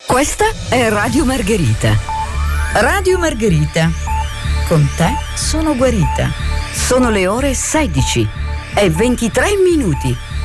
Questa è Radio Margherita. Radio Margherita. Con te sono guarita. Sono le ore 16 e 23 minuti.